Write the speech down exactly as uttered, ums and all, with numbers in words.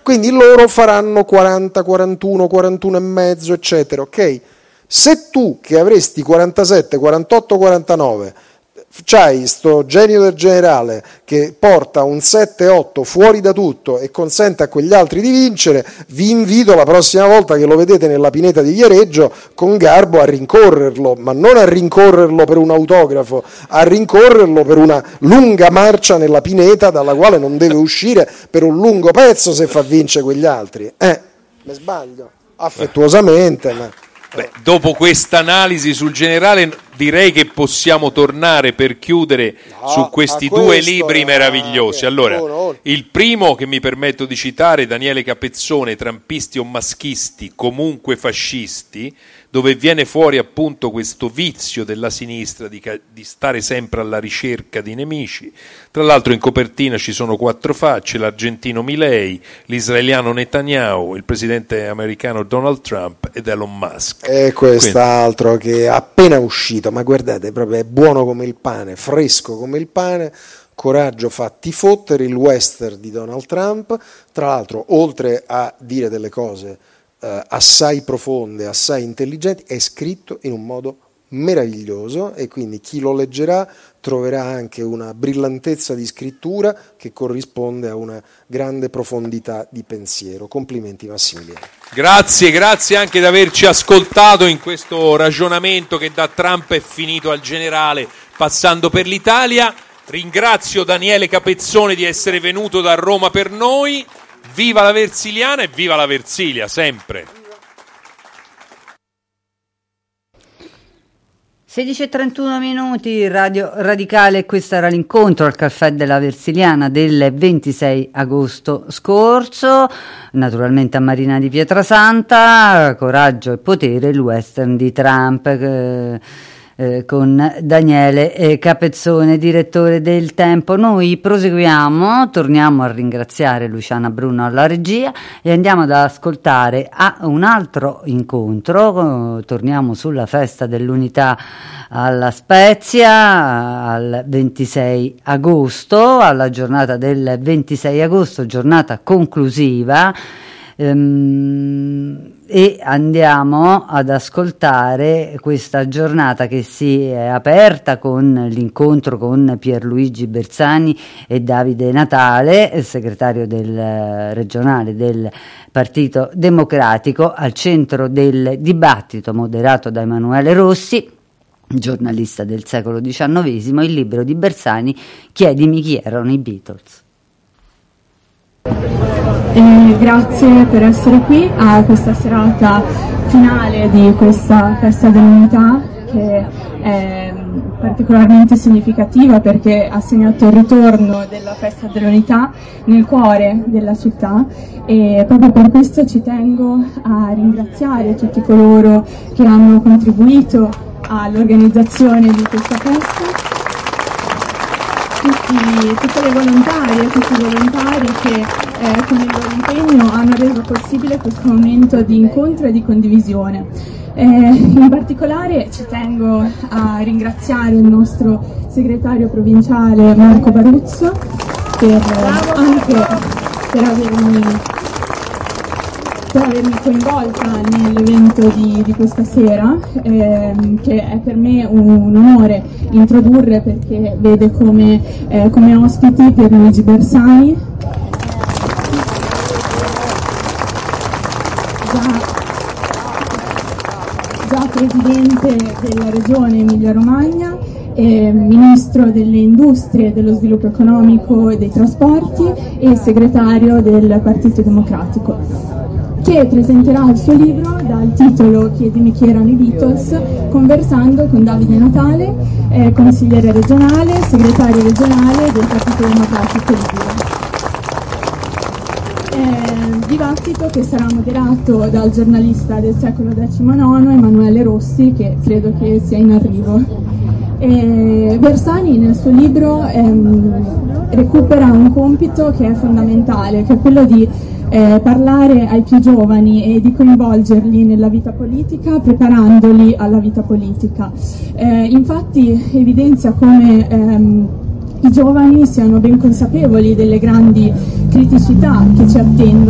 quindi loro faranno quaranta, quarantuno, quarantuno e mezzo, eccetera, ok? Se tu che avresti quarantasette, quarantotto, quarantanove c'hai sto genio del generale che porta un sette otto fuori da tutto e consente a quegli altri di vincere, vi invito la prossima volta che lo vedete nella pineta di Viareggio con garbo a rincorrerlo, ma non a rincorrerlo per un autografo, a rincorrerlo per una lunga marcia nella pineta dalla quale non deve uscire per un lungo pezzo se fa vincere quegli altri. Eh, me sbaglio? Affettuosamente, ma... Beh, dopo questa analisi sul generale direi che possiamo tornare per chiudere no, su questi due libri meravigliosi. Allora, il primo che mi permetto di citare, Daniele Capezzone, Trampisti o maschisti, comunque fascisti, dove viene fuori appunto questo vizio della sinistra di, di stare sempre alla ricerca di nemici. Tra l'altro in copertina ci sono quattro facce: l'argentino Milei, l'israeliano Netanyahu, il presidente americano Donald Trump ed Elon Musk. E quest'altro Quindi. che è appena uscito, ma guardate, proprio è buono come il pane, fresco come il pane. Coraggio, fatti fottere, il western di Donald Trump. Tra l'altro, oltre a dire delle cose Uh, assai profonde, assai intelligenti, è scritto in un modo meraviglioso e quindi chi lo leggerà troverà anche una brillantezza di scrittura che corrisponde a una grande profondità di pensiero. Complimenti Massimiliano. Grazie, grazie anche di averci ascoltato in questo ragionamento che da Trump è finito al generale passando per l'Italia. Ringrazio Daniele Capezzone di essere venuto da Roma per noi. Viva la Versiliana e viva la Versilia, sempre. sedici e trentuno minuti, Radio Radicale, questo era l'incontro al Caffè della Versiliana del ventisei agosto scorso, naturalmente a Marina di Pietrasanta, Coraggio e potere, il western di Trump, eh, Eh, con Daniele eh, Capezzone, direttore del Tempo. Noi proseguiamo, torniamo a ringraziare Luciana Bruno alla regia e andiamo ad ascoltare a un altro incontro. Eh, torniamo sulla festa dell'unità alla Spezia al ventisei agosto, alla giornata del ventisei agosto, giornata conclusiva. Ehm, e andiamo ad ascoltare questa giornata che si è aperta con l'incontro con Pierluigi Bersani e Davide Natale, segretario del regionale del Partito Democratico, al centro del dibattito moderato da Emanuele Rossi, giornalista del secolo diciannovesimo. Il libro di Bersani, Chiedimi chi erano i Beatles. Eh, grazie per essere qui a questa serata finale di questa festa dell'unità, che è particolarmente significativa perché ha segnato il ritorno della festa dell'unità nel cuore della città, e proprio per questo ci tengo a ringraziare tutti coloro che hanno contribuito all'organizzazione di questa festa. Tutti, tutte le volontarie e tutti i volontari che eh, con il loro impegno hanno reso possibile questo momento di incontro e di condivisione. Eh, in particolare ci tengo a ringraziare il nostro segretario provinciale Marco Baruzzo per, anche per avermi, per avermi coinvolta nell'evento di, di questa sera, ehm, che è per me un, un onore introdurre, perché vede come, eh, come ospiti Pierluigi Bersani, già, già presidente della regione Emilia Romagna, eh, ministro delle industrie, dello sviluppo economico e dei trasporti e segretario del Partito Democratico, che presenterà il suo libro dal titolo Chiedimi chi erano i Beatles, conversando con Davide Natale, eh, consigliere regionale, segretario regionale del Partito Democratico Ligure. Eh, dibattito che sarà moderato dal giornalista del secolo diciannove Emanuele Rossi, che credo che sia in arrivo. Eh, Bersani nel suo libro ehm, recupera un compito che è fondamentale, che è quello di Eh, parlare ai più giovani e di coinvolgerli nella vita politica, preparandoli alla vita politica. Eh, infatti evidenzia come ehm, i giovani siano ben consapevoli delle grandi criticità che ci attendono